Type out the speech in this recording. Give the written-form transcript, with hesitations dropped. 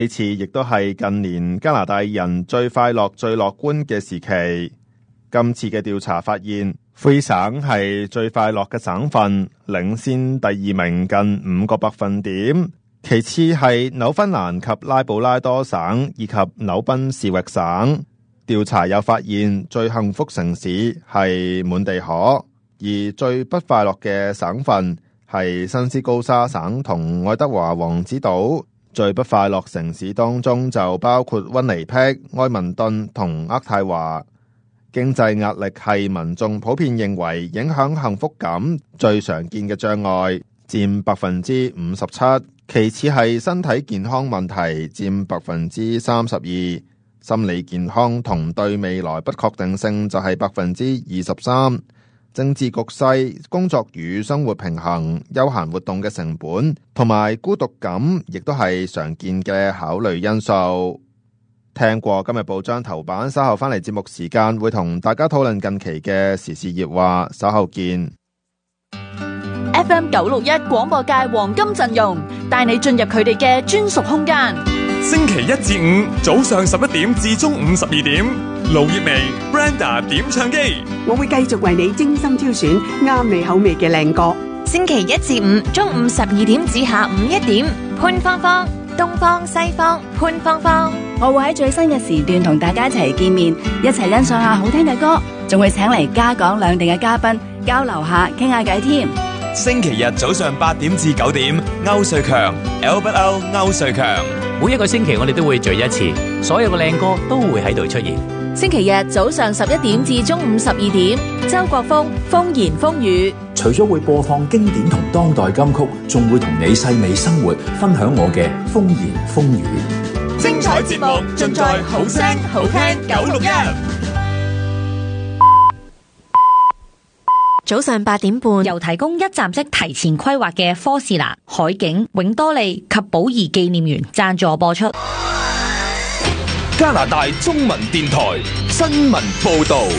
呢次亦都係近年加拿大人最快樂、最樂觀嘅時期。今次嘅調查發現，魁省係最快樂嘅省份，領先第二名近5個百分點。其次係紐芬蘭及拉布拉多省以及紐賓士域省。調查又發現，最幸福城市係滿地可，而最不快樂嘅省份係新斯高沙省同愛德華王子島。最不快樂城市當中就包括溫尼碧、埃文頓同渥太華。經濟壓力係民眾普遍認為影響幸福感最常見嘅障礙，佔57%。其次係身體健康問題，佔32%。心理健康同對未來不確定性就係23%。政治局勢、工作與生活平衡、休閒活動嘅成本同埋孤獨感，亦都係常見嘅考慮因素。聽過今日報章頭版，稍後返嚟節目時間會同大家討論近期嘅時事熱話，稍後見。 FM 961廣播界黃金陣容，帶你進入佢哋嘅專屬空間。 星期一至五早上11點至中午12點，盧業薇、Brenda 點唱機， 我會繼續為你精心挑選啱你口味嘅靚歌。 星期一至五中午12點至下午1點，潘芳芳、東方西方潘芳芳， 我會喺最新嘅時段同大家一齊見面，一齊欣賞下好聽嘅歌，仲會請嚟家港兩地嘅嘉賓交流下傾下偈添。 星期日早上8點至9點，歐瑞強 Albert O 歐瑞強， 每一個星期我哋都會聚一次，所有嘅靚歌都會喺度出現。 星期日早上11點至中午12點，周國峰風言風語。 除咗會播放經典同當代金曲，仲會同你細味生活，分享我嘅風言風語。 精彩節目盡在好聲好聽961。 早上8點半， 由提供一站式提前規劃嘅科士拿、海景、永多利及寶儀紀念園贊助播出。 加拿大中文電台新聞報道。